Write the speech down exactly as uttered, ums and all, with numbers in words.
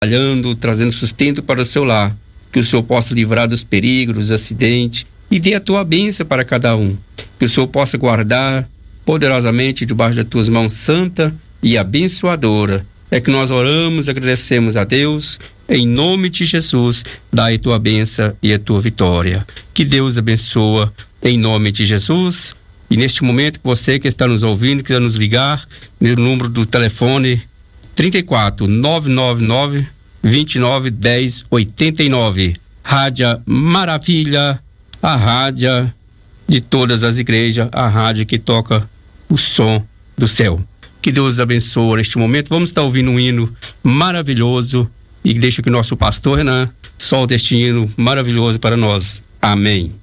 trabalhando, trazendo sustento para o seu lar. Que o Senhor possa livrar dos perigos, dos acidentes e dê a tua bênção para cada um. Que o Senhor possa guardar poderosamente debaixo das tuas mãos santa e abençoadora. É que nós oramos, agradecemos a Deus, em nome de Jesus, dai a tua bênção e a tua vitória. Que Deus abençoa em nome de Jesus. E neste momento, você que está nos ouvindo, quiser nos ligar, no número do telefone trinta e quatro, nove nove nove, vinte e nove, dez, oitenta e nove. Rádio Maravilha, a rádio de todas as igrejas, a rádio que toca o som do céu. Que Deus abençoe neste momento. Vamos estar ouvindo um hino maravilhoso e deixa que o nosso pastor Renan solte este hino maravilhoso para nós. Amém.